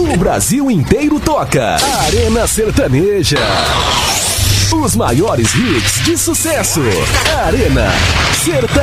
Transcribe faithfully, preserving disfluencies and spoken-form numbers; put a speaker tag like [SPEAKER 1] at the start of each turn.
[SPEAKER 1] O Brasil inteiro toca. Arena Sertaneja. Os maiores hits de sucesso. Arena Sertaneja.